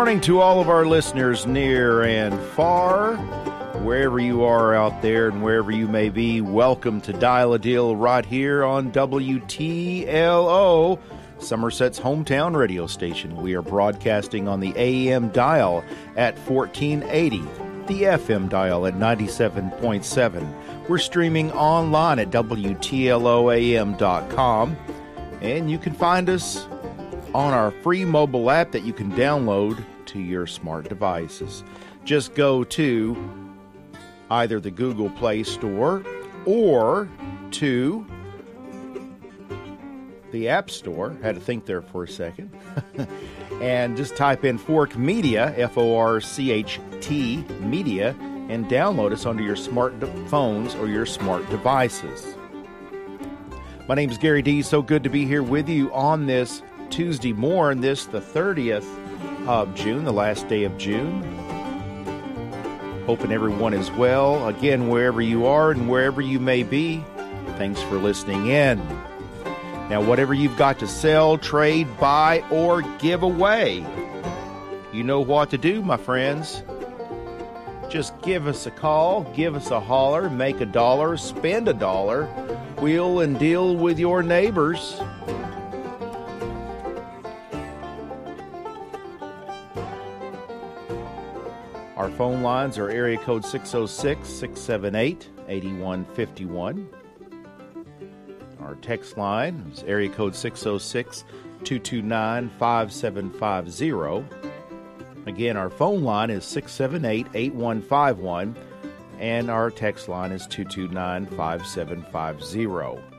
morning to all of our listeners near and far. Wherever you are out there and wherever you may be, welcome to Dial a Deal right here on WTLO, Somerset's hometown radio station. We are broadcasting on the AM dial at 1480, the FM dial at 97.7. We're streaming online at WTLOAM.com, and you can find us on our free mobile app that you can download to your smart devices. Just go to either the Google Play Store or to the App Store. Had to think there for a second. And just type in Fork Media, F-O-R-C-H-T Media, and download us onto your smartphones or your smart devices. My name is Gary D. So good to be here with you on this Tuesday morning, the 30th of June, the last day of June. Hoping everyone is well. Again, wherever you are and wherever you may be, thanks for listening in. Now, whatever you've got to sell, trade, buy, or give away, you know what to do, my friends. Just give us a call, give us a holler, make a dollar, spend a dollar, wheel and deal with your neighbors. Our phone lines are area code 606-678-8151. Our text line is area code 606-229-5750. Again, our phone line is 678-8151, and our text line is 229-5750.